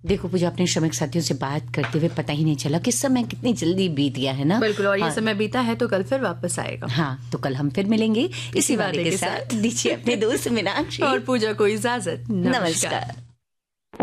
देखो पूजा, अपने श्रमिक साथियों से बात करते हुए पता ही नहीं चला कि समय कितनी जल्दी बीत गया है ना। बिल्कुल, और ये समय बीता है तो कल फिर वापस आएगा। हाँ, तो कल हम फिर मिलेंगे इसी वादे के साथ। दीजिए अपने दोस्त मीनाक्षी और पूजा को इजाजत। नमस्कार।